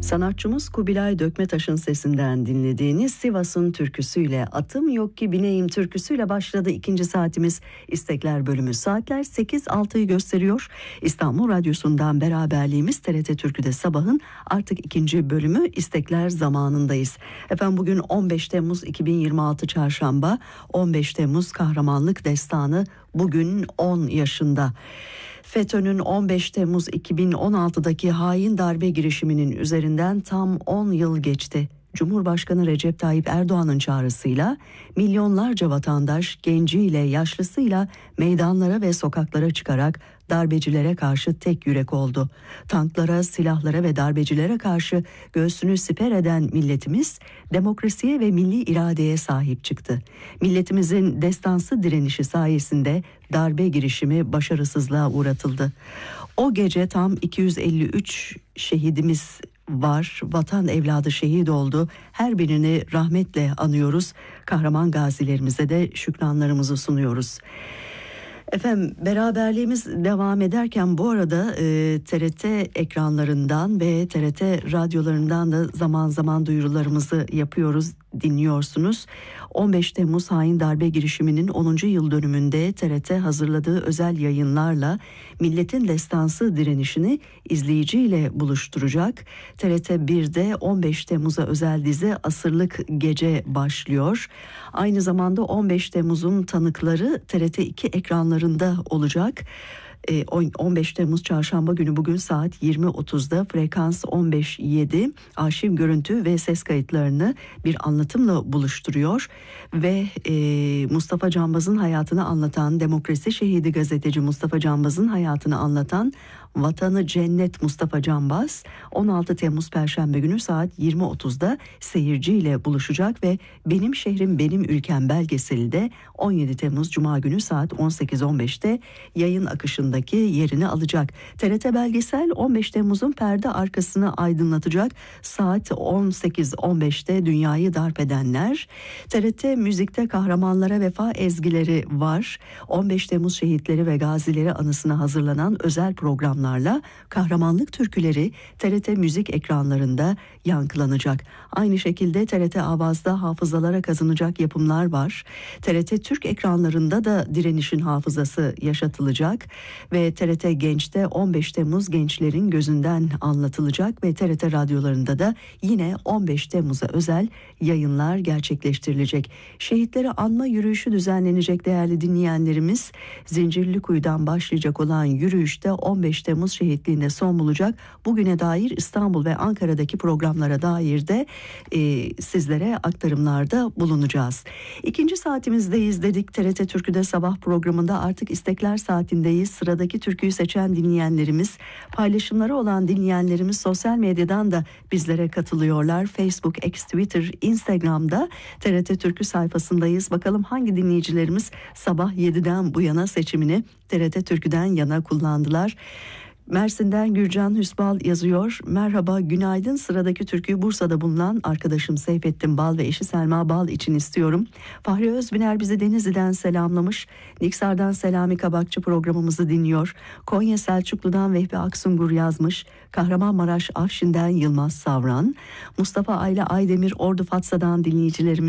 Sanatçımız Kubilay Dökmetaş'ın sesinden dinlediğiniz Sivas'ın türküsüyle, Atım Yok Ki Bineyim türküsüyle başladı ikinci saatimiz. İstekler bölümü. Saatler 8.06'yı gösteriyor. İstanbul Radyosu'ndan beraberliğimiz TRT Türkü'de sabahın artık ikinci bölümü istekler zamanındayız. Efendim bugün 15 Temmuz 2026 Çarşamba. 15 Temmuz kahramanlık destanı bugün 10 yaşında. FETÖ'nün 15 Temmuz 2016'daki hain darbe girişiminin üzerinden tam 10 yıl geçti. Cumhurbaşkanı Recep Tayyip Erdoğan'ın çağrısıyla milyonlarca vatandaş genciyle yaşlısıyla meydanlara ve sokaklara çıkarak darbecilere karşı tek yürek oldu. Tanklara, silahlara ve darbecilere karşı göğsünü siper eden milletimiz demokrasiye ve milli iradeye sahip çıktı. Milletimizin destansı direnişi sayesinde darbe girişimi başarısızlığa uğratıldı. O gece tam 253 şehidimiz var. Vatan evladı şehit oldu. Her birini rahmetle anıyoruz. Kahraman gazilerimize de şükranlarımızı sunuyoruz. Efendim beraberliğimiz devam ederken bu arada TRT ekranlarından ve TRT radyolarından da zaman zaman duyurularımızı yapıyoruz, dinliyorsunuz. 15 Temmuz hain darbe girişiminin 10. yıl dönümünde TRT hazırladığı özel yayınlarla milletin destansı direnişini izleyiciyle buluşturacak. TRT 1'de 15 Temmuz'a özel dizi Asırlık Gece başlıyor. Aynı zamanda 15 Temmuz'un tanıkları TRT 2 ekranlarında olacak. 15 Temmuz Çarşamba günü bugün saat 20.30'da Frekans 15.7 arşiv görüntü ve ses kayıtlarını bir anlatımla buluşturuyor ve Mustafa Canbaz'ın hayatını anlatan, demokrasi şehidi gazeteci Mustafa Canbaz'ın hayatını anlatan Vatanı Cennet Mustafa Canbaz 16 Temmuz Perşembe günü saat 20.30'da seyirciyle buluşacak ve Benim Şehrim Benim Ülkem belgeseli de 17 Temmuz Cuma günü saat 18.15'te yayın akışındaki yerini alacak. TRT belgesel 15 Temmuz'un perde arkasını aydınlatacak. Saat 18.15'te Dünyayı Darp Edenler. TRT Müzik'te kahramanlara vefa ezgileri var. 15 Temmuz şehitleri ve gazileri anısına hazırlanan özel programlarla kahramanlık türküleri TRT Müzik ekranlarında yankılanacak. Aynı şekilde TRT Avaz'da hafızalara kazanacak yapımlar var. TRT Türk ekranlarında da direnişin hafızası yaşatılacak ve TRT Genç'te 15 Temmuz gençlerin gözünden anlatılacak ve TRT radyolarında da yine 15 Temmuz'a özel yayınlar gerçekleştirilecek. Şehitleri anma yürüyüşü düzenlenecek değerli dinleyenlerimiz. Zincirlikuyu'dan başlayacak olan yürüyüşte 15 Temmuz şehitliğinde son bulacak. Bugüne dair İstanbul ve Ankara'daki programlara dair de sizlere aktarımlarda bulunacağız. İkinci saatimizdeyiz dedik. TRT Türkü'de sabah programında artık istekler saatindeyiz. Sıradaki türküyü seçen dinleyenlerimiz, paylaşımları olan dinleyenlerimiz sosyal medyadan da bizlere katılıyorlar. Facebook, X, Twitter, Instagram'da TRT Türkü sayfasındayız. Bakalım hangi dinleyicilerimiz sabah 7'den bu yana seçimini TRT Türkü'den yana kullandılar. Mersin'den Gürcan Hüsbal yazıyor. Merhaba, günaydın. Sıradaki türküyü Bursa'da bulunan arkadaşım Seyfettin Bal ve eşi Selma Bal için istiyorum. Fahri Özbiner bizi Denizli'den selamlamış. Niksar'dan Selami Kabakçı programımızı dinliyor. Konya Selçuklu'dan Vehbi Aksungur yazmış. Kahramanmaraş Afşin'den Yılmaz Savran. Mustafa Ayla Aydemir Ordu Fatsa'dan dinleyicilerimiz.